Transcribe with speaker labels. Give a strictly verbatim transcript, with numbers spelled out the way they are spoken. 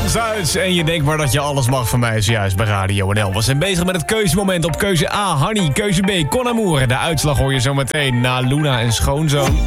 Speaker 1: Frans-Duits. En je denkt maar dat je alles mag van mij, zojuist bij Radio N L. We zijn bezig met het keuzemoment op keuze A, Hanny. Keuze B, Con Amour. De uitslag hoor je zo meteen na Luna en Schoonzoon.